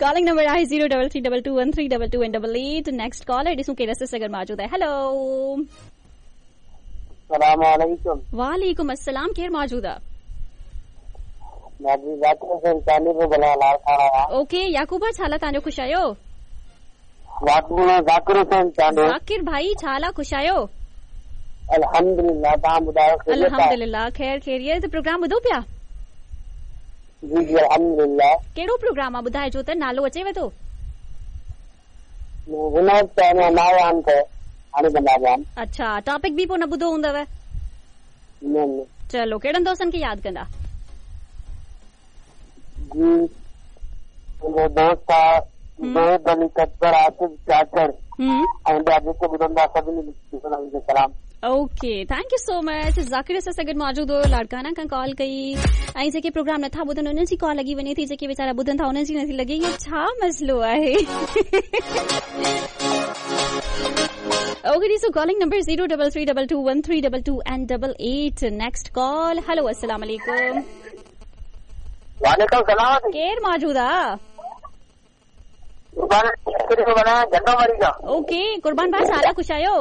Calling number आहे 033221322 next call ॾिसूं कहिड़े रस्ते अगर मौजूद है। हेलो सलाम वालेकुम। वालेकुम अस्सलाम, केर मौजूद आहे? ओके याकूबा, छाला तव्हांजो ख़ुशि आहियो? ज़ाकिर भाई छाला ख़ुशि आहियो? अल्हम्दुलिल्लाह, तव्हां ॿुधायो? अल्हम्दुलिल्लाह खैर खैरियत। प्रोग्राम ॿुधो पिया? जी जी अल्हम्दुलिल्लाह। कहिड़ो प्रोग्राम आहे ॿुधाइजो त, नालो अचेव थो? अच्छा, टॉपिक बि पोइ न ॿुधो हूंदव? चलो, कहिड़नि दोस्तनि खे यादि कंदा? जी मुंहिंजो दोस्त आहे ज़ोहिब अली कटकर, आसिफ चाचड़ ऐं ॿिया जेके ॿुधंदा सभिनी खे सलाम। Okay, thank you so much. Zakir सां गॾु मौजूद हो, लाड़काना खां कॉल कई ऐं जेके प्रोग्राम नथा ॿुधनि उन्हनि जी कॉल लॻी वञे थी, जेके वीचारा ॿुधनि था उन्हनि जी नथी लॻे। इहो छा मसइलो आहे? ओके, ॾिसो calling number 033221322 next call. Hello अस्सलाम वालेकुम। वालेकुम सलाम। केर मौजूद आहे? ओके कुर्बान भाई, छाला ख़ुशि आहियो?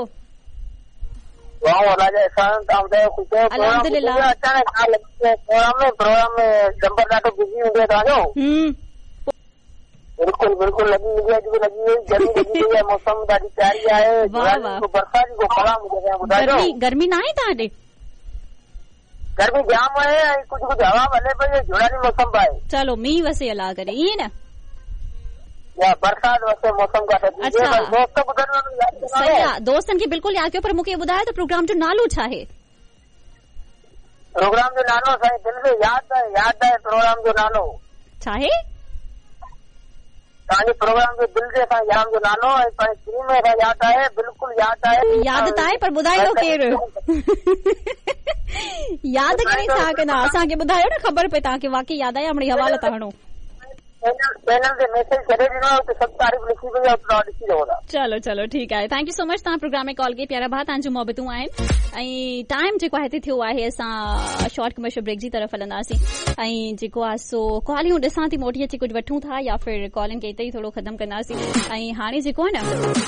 अल्हम्दुलिल्लाह। प्रोग्राम में नंबर ॾाढो बिज़ी हूंदो आहे तव्हांजो? बिल्कुल बिल्कुल लगी हुई है, लगी हुई गर्मी लगी हुई है, मौसम ॾाढी प्यारी आहे। बरसात जो कलाम ॿुधायो। गर्मी न आहे तव्हां ॾे? गर्मी जाम आहे ऐं कुझु कुझु हवा हले पई, जुड़ानी मौसम आहे। चलो मींहुं वसे अला करे ईअं न? या बरसात वसे मौसम का। अच्छा सही आहे, दोस्तनि खे बिल्कुलु यादि कयो, पर मूंखे ॿुधायो त प्रोग्राम जो नालो छा आहे? प्रोग्राम जो नालो साईं दिल में यादि आहे प्रोग्राम जो नालो छा आहे? तव्हांजे प्रोग्राम जो दिल जे याम जो नालो ऐं स्क्रीन में यादि आहे, बिल्कुलु यादि आहे। यादि त आहे पर ॿुधायो केरु? यादि करे छा कंदा? असांखे ॿुधायो न, ख़बर पए तव्हांखे वाकई यादि आहे। हाणे हवाला था हणो। चलो चलो ठीकु आहे, थैंक यू सो मच। तव्हां प्रोग्राम में कॉल कई, प्यारा भाउ तव्हांजूं मोहबतूं आहिनि। ऐं टाइम जेको आहे हिते थियो आहे, असां शॉर्ट कमर्शियल ब्रेक जी तरफ़ हलंदासीं ऐं जेको आहे सो कॉलियूं ॾिसां थी मोटी अची कुझु वठूं था या फिर कॉलिंग खे हिते ई थोरो ख़तमु कंदासीं। ऐं हाणे जेको आहे न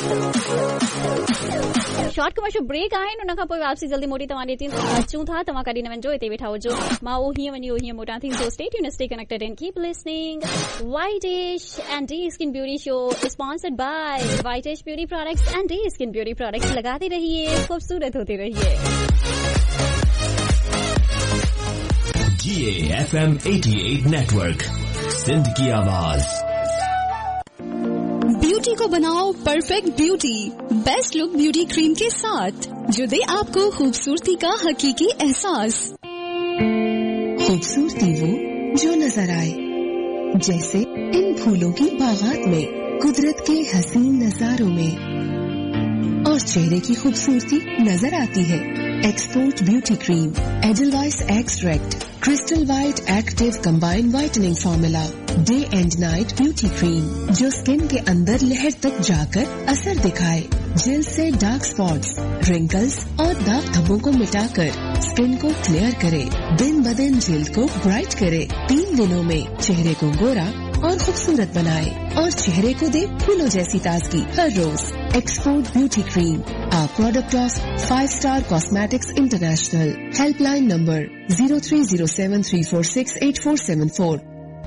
शॉर्ट कमर्शियल ब्रेक आहिनि, उन खां पोइ वापसी जल्दी मोटी तव्हां ॾे अचूं था। तव्हां कॾहिं न वञो, हिते वेठा हुजो, मां उहो हीअं वञी उहो हीअं मोटां थी। So stay tuned, stay connected and keep listening. Whitesh and D Skin Beauty Show is sponsored by Whitesh Beauty Products and D Skin Beauty Products। लगाते रहिए, खूबसूरत होते रहिए। GAFM 88 नेटवर्क, सिंध की आवाज। ब्यूटी को बनाओ perfect beauty, best look beauty cream के साथ, जो दे आपको खूबसूरती का हकीकी एहसास। खूबसूरती वो जो नजर आए, जैसे इन फूलों की बागात में, कुदरत के हसीन नजारों में, और चेहरे की खूबसूरती नजर आती है। Export beauty cream, Edelweiss extract, crystal white active combined whitening formula, day and night beauty cream, जो स्किन के अंदर लहर तक जाकर असर दिखाए, जेल से डार्क स्पॉट्स, रिंकल्स और दाग धब्बों को मिटाकर स्किन को क्लियर करे, दिन ब दिन जल्द को ब्राइट करे, 3 दिनों में चेहरे को गोरा और खूबसूरत बनाए और चेहरे को दे फूलों जैसी ताजगी हर रोज। एक्सपोर्ट ब्यूटी क्रीम, आ product of 5 star cosmetics international. Helpline number 030734684474।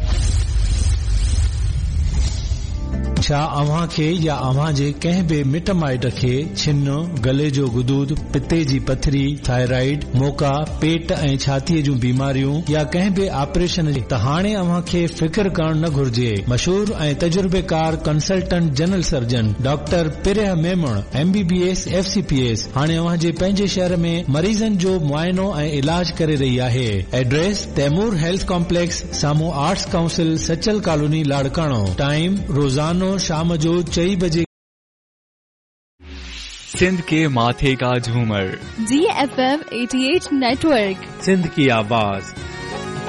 छा अव्हां खे या अव्हां जे कंहिं बि मिट माइट खे छिन, गले जो गुदूद, पिते जी पथरी, थायराइड, मोका, पेट ऐं छातीअ जूं बीमारियूं या कंहिं बि ऑपरेशन जी, त हाणे अव्हां खे फिक्र करण न घुर्जे। मशहूर ऐं तजुर्बेकार consultant general surgeon doctor पिरह Memon MBBS FCPS हाणे अव्हां जे पंहिंजे शहर में मरीज़नि जो मुआइनो ऐं इलाज करे रही आहे। एड्रेस तैमूर हेल्थ कॉम्प्लेक्स, साम्हूं arts council, Sachal colony, Larkana. Time रोजानो शाम जो 4 बजे। सिंध के माथे का झूमर, GFM 88 नेटवर्क, सिंध की आवाज।